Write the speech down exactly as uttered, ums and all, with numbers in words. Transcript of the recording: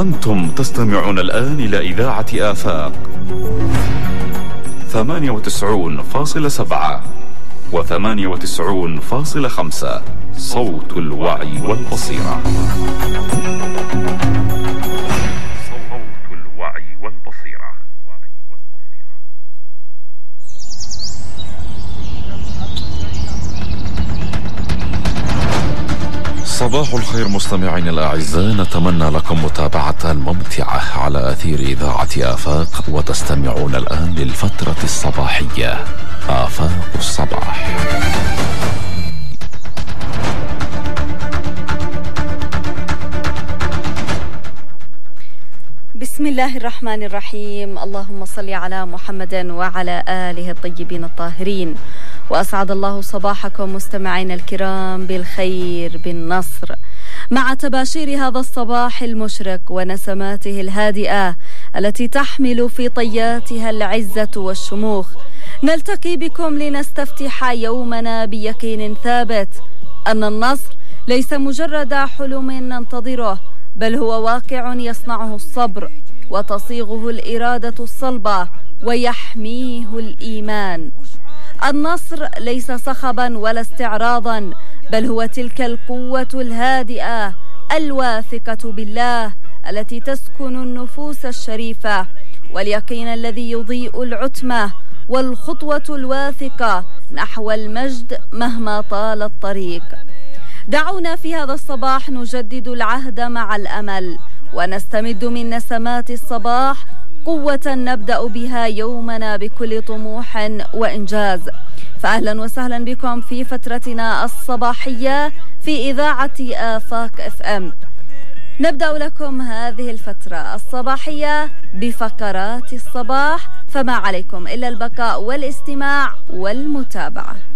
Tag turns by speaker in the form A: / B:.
A: أنتم تستمعون الآن إلى إذاعة آفاق ثمانية وتسعون فاصلة سبعة وثمانية وتسعون فاصلة خمسة، صوت الوعي والبصيرة. صوت الوعي والبصيرة. صباح الخير مستمعين الأعزاء، نتمنى لكم متابعة ممتعة على أثير إذاعة آفاق، وتستمعون الآن للفترة الصباحية آفاق الصباح.
B: بسم الله الرحمن الرحيم، اللهم صل على محمد وعلى آله الطيبين الطاهرين، وأسعد الله صباحكم مستمعين الكرام بالخير بالنصر، مع تباشير هذا الصباح المشرق ونسماته الهادئة التي تحمل في طياتها العزة والشموخ. نلتقي بكم لنستفتح يومنا بيقين ثابت أن النصر ليس مجرد حلم ننتظره، بل هو واقع يصنعه الصبر وتصيغه الإرادة الصلبة ويحميه الإيمان. النصر ليس صخبا ولا استعراضا، بل هو تلك القوة الهادئة الواثقة بالله التي تسكن النفوس الشريفة، واليقين الذي يضيء العتمة، والخطوة الواثقة نحو المجد مهما طال الطريق. دعونا في هذا الصباح نجدد العهد مع الأمل، ونستمد من نسمات الصباح قوة نبدأ بها يومنا بكل طموح وإنجاز. فأهلا وسهلا بكم في فترتنا الصباحية في إذاعة آفاق اف ام. نبدأ لكم هذه الفترة الصباحية بفقرات الصباح، فما عليكم إلا البقاء والاستماع والمتابعة.